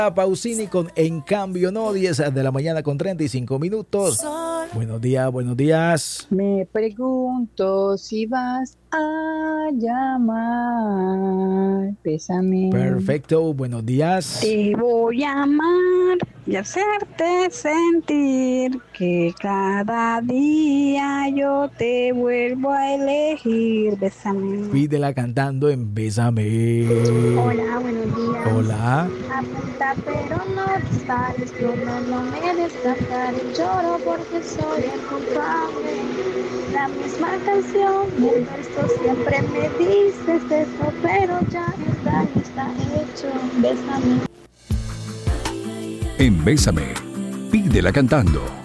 Pausini con En Cambio No, 10 de la mañana con 35 minutos. Buenos días, buenos días. Me pregunto si vas a llamar. Bésame. Perfecto, buenos días. Te voy a amar y hacerte sentir que cada día yo te vuelvo a elegir. Bésame. Pídela cantando en Bésame. Hola, buenos días. Hola. Apunta pero no te sales, yo no me destacar y lloro porque soy el culpable. La misma canción, el verso siempre me dices eso, pero ya el daño está hecho. Bésame. En Bésame, pídela cantando.